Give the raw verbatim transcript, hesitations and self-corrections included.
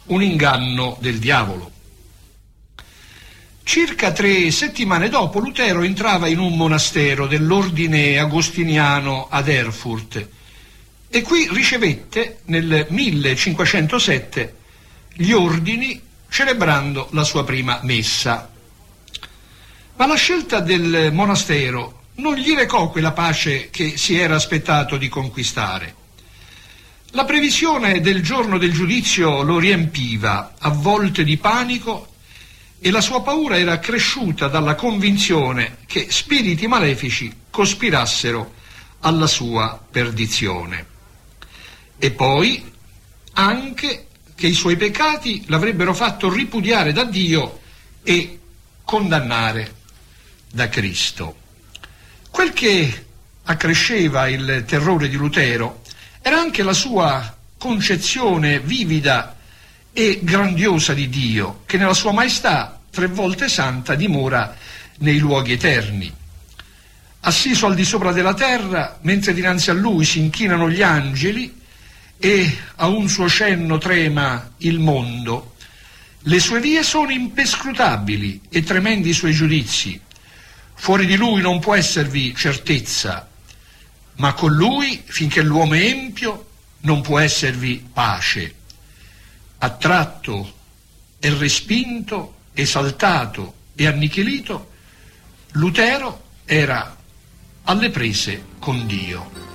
un inganno del diavolo. Circa tre settimane dopo, Lutero entrava in un monastero dell'ordine agostiniano ad Erfurt e qui ricevette nel millecinquecentosette gli ordini, celebrando la sua prima messa. Ma la scelta del monastero non gli recò quella pace che si era aspettato di conquistare. La previsione del giorno del giudizio lo riempiva a volte di panico e la sua paura era cresciuta dalla convinzione che spiriti malefici cospirassero alla sua perdizione. E poi anche che i suoi peccati l'avrebbero fatto ripudiare da Dio e condannare da Cristo. Quel che accresceva il terrore di Lutero era anche la sua concezione vivida e grandiosa di Dio, che nella sua maestà tre volte santa dimora nei luoghi eterni. Assiso al di sopra della terra, mentre dinanzi a lui si inchinano gli angeli e a un suo cenno trema il mondo, le sue vie sono impescrutabili e tremendi i suoi giudizi. Fuori di lui non può esservi certezza, ma con lui, finché l'uomo è empio, non può esservi pace. Attratto e respinto, esaltato e annichilito, Lutero era alle prese con Dio.